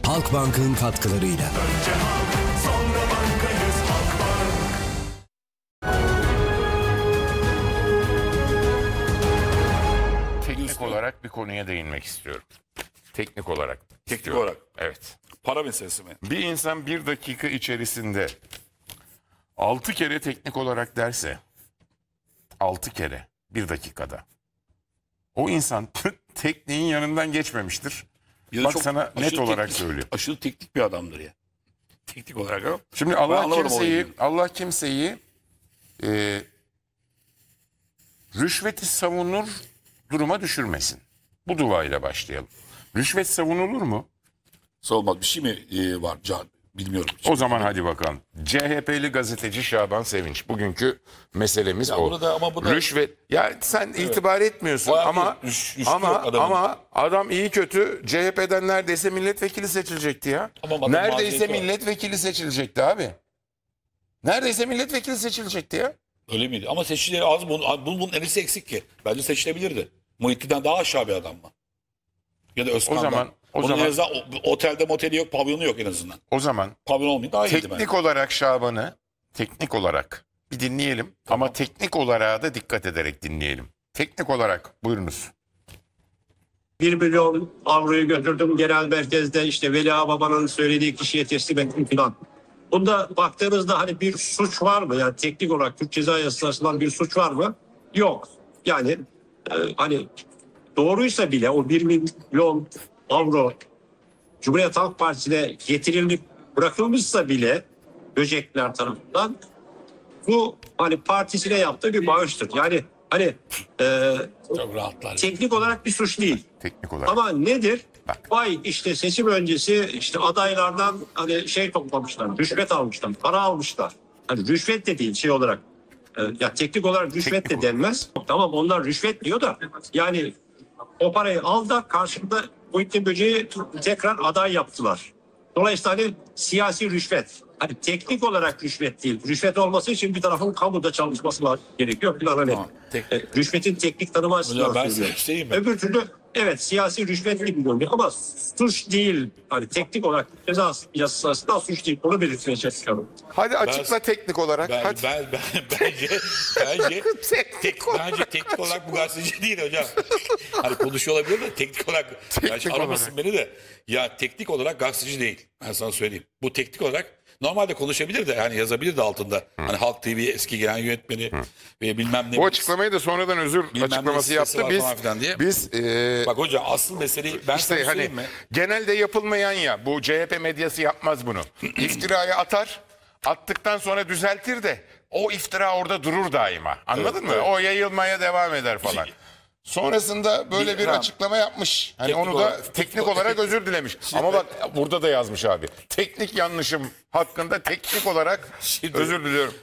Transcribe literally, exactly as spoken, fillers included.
Halkbank'ın katkılarıyla. Önce halk, sonra bankayız Halkbank. Teknik olarak bir konuya değinmek istiyorum. Teknik olarak. Teknik istiyorum. olarak. Evet. Para meselesi mi? Bir insan bir dakika içerisinde altı kere teknik olarak derse, altı kere bir dakikada, o insan tekniğin yanından geçmemiştir. Ya da Bak çok sana net aşırı olarak teknik- söylüyorum. Aşırı teknik bir adamdır ya. Teknik olarak ha. Şimdi Ben Allah anlamadım kimseyi, olayı. Allah kimseyi e, rüşveti savunur duruma düşürmesin. Bu duayla başlayalım. Rüşvet savunulur mu? Olmaz bir şey mi e, var Can? Bilmiyorum. O zaman hadi bakalım. C H P'li gazeteci Şaban Sevinç. Bugünkü meselemiz Ya o. bunu da- ama bu da- Rüşvet. Ya sen itibar etmiyorsun Bayağı ama bir üş- üstü ama yok adamın. ama adam iyi kötü C H P'den neredeyse milletvekili seçilecekti ya. Ama adam Neredeyse maziyeti var. milletvekili seçilecekti abi. Neredeyse milletvekili seçilecekti ya. Öyle miydi? Ama seçicileri az. Bunun, bunun, bunun neresi eksik ki? Bence seçilebilirdi. Muhittin'den daha aşağı bir adam mı? Ya da Özkan'dan. O zaman- o Onun zaman- en azından o- otelde moteli yok, pavyonu yok en azından. O zaman Pavyon olmayı daha iyiydi teknik bence. olarak Şaban'ı teknik olarak bir dinleyelim. Ama teknik olarak da dikkat ederek dinleyelim. Teknik olarak buyurunuz. bir milyon avroyu götürdüm genel merkezde işte Veli Ağababa'nın söylediği kişiye teslim ettim falan. Bunda baktığınızda hani bir suç var mı? Yani teknik olarak Türk Ceza Yasası'ndan bir suç var mı? Yok. Yani e, hani doğruysa bile o bir milyon avro Cumhuriyet Halk Partisi'ne getirilip bırakılmışsa bile Böcekler tarafından bu hani partisine yaptığı bir bağıştır. Yani hani e, Çok rahatlar. teknik olarak bir suç değil. Teknik olarak. Ama nedir? Bak. Vay işte seçim öncesi işte adaylardan hani şey toplamışlar, rüşvet almışlar, para almışlar. Hani rüşvet de değil şey olarak. e, Ya teknik olarak rüşvet Teknik de denmez. Tamam onlar rüşvet diyor da yani o parayı al da karşında Muhittin Böceği tekrar aday yaptılar. Dolayısıyla hani siyasi rüşvet. Hani teknik olarak rüşvet değil. Rüşvet olması için bir tarafın kamuda çalışması var, gerekiyor. Falan hani. Tamam, tek- E, rüşvetin teknik tanımı açısından Hocam ben söylüyorum. size söyleyeyim mi? Öbür türlü evet siyasi rüşvet gibi görünüyor ama suç değil. Hani teknik olarak ceza yasasından suç değil. Onu belirtmeye çalışıyorum. Hadi açıkla teknik olarak. Ben, Hadi. ben, ben, bence, bence, Teknik tek, olarak. bence teknik olarak bu gazeteci değil hocam. Hani konuşuyor olabilir de teknik olarak. Teknik yani aramasın olarak. beni de. Ya teknik olarak gazeteci değil. Ben sana söyleyeyim. Bu teknik olarak normalde konuşabilir de yani yazabilir de altında. Hani Halk T V eski genel yönetmeni ve bilmem ne. Bu açıklamayı da sonradan özür Bilmem ne açıklaması sitesi yaptı. var Biz falan filan diye. biz e, Bak hocam asıl meseleyi ben işte sana hani söyleyeyim mi? genelde yapılmayan ya bu C H P medyası yapmaz bunu. İftirayı atar. Attıktan sonra düzeltir de o iftira orada durur daima. Anladın Evet, mı? evet. O yayılmaya devam eder falan. Sonrasında böyle Bir- bir tamam. açıklama yapmış. Hani Teknik onu da olarak- teknik olarak özür dilemiş. Ama bak burada da yazmış abi. Teknik yanlışım hakkında teknik olarak Şimdi- özür diliyorum.